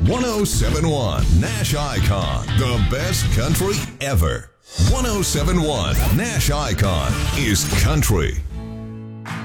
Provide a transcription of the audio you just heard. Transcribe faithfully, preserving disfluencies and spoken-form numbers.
one oh seven point one Nash Icon, the best country ever. one oh seven point one Nash Icon is country.